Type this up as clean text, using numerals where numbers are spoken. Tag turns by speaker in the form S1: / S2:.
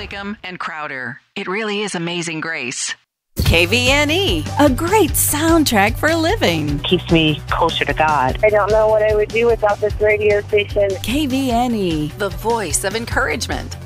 S1: Brigham, and Crowder. It really is Amazing Grace.
S2: KVNE, a great soundtrack for living.
S3: Keeps me closer to God.
S4: I don't know what I would do without this radio station.
S2: KVNE, the voice of encouragement.